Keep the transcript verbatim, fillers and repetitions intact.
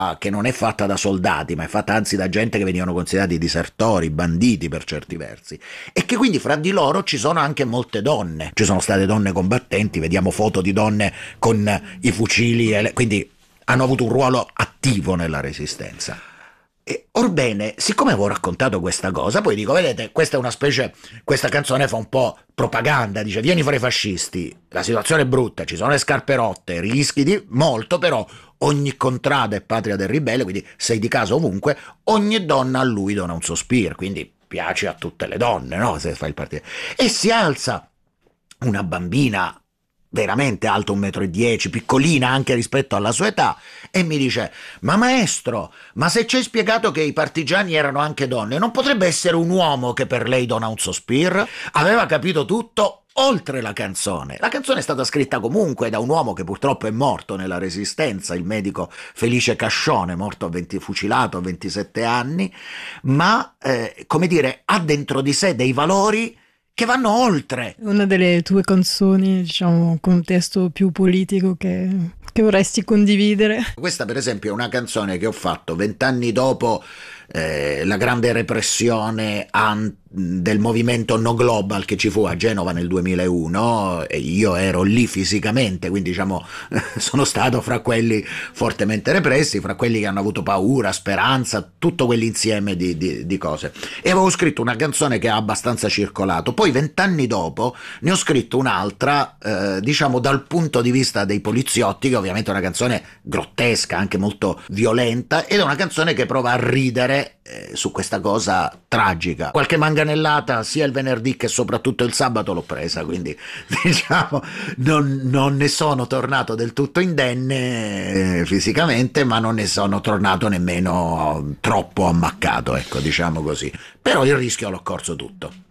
che non è fatta da soldati, ma è fatta anzi da gente che venivano considerati disertori, banditi per certi versi, e che quindi fra di loro ci sono anche molte donne, ci sono state donne combattenti, vediamo foto di donne con i fucili, e le, quindi hanno avuto un ruolo attivo nella resistenza. E, orbene, siccome avevo raccontato questa cosa, poi dico, vedete, questa è una specie, questa canzone fa un po' propaganda, dice vieni fra i fascisti, la situazione è brutta, ci sono le scarpe rotte, rischi di molto, però ogni contrada è patria del ribelle, quindi sei di casa ovunque, ogni donna a lui dona un sospiro, quindi piace a tutte le donne, no? Se fai il partito. E si alza una bambina veramente alto un metro e dieci, piccolina anche rispetto alla sua età, e mi dice, ma maestro, ma se ci hai spiegato che i partigiani erano anche donne, non potrebbe essere un uomo che per lei dona un sospiro? Aveva capito tutto oltre la canzone. La canzone è stata scritta comunque da un uomo che purtroppo è morto nella Resistenza, il medico Felice Cascione, morto a venti, fucilato a ventisette anni, ma eh, come dire, ha dentro di sé dei valori che vanno oltre. Una delle tue canzoni, diciamo, contesto più politico che, che vorresti condividere? Questa per esempio è una canzone che ho fatto vent'anni dopo eh, la grande repressione an- del movimento No Global che ci fu a Genova nel duemilauno, e io ero lì fisicamente, quindi diciamo sono stato fra quelli fortemente repressi, fra quelli che hanno avuto paura, speranza, tutto quell'insieme di, di, di cose, e avevo scritto una canzone che ha abbastanza circolato. Poi vent'anni dopo ne ho scritto un'altra eh, diciamo dal punto di vista dei poliziotti, che ovviamente è una canzone grottesca, anche molto violenta, ed è una canzone che prova a ridere eh, su questa cosa tragica. Qualche manganellata sia il venerdì che soprattutto il sabato l'ho presa, quindi diciamo non, non ne sono tornato del tutto indenne eh, fisicamente, ma non ne sono tornato nemmeno troppo ammaccato, ecco, diciamo così. Però il rischio l'ho corso tutto.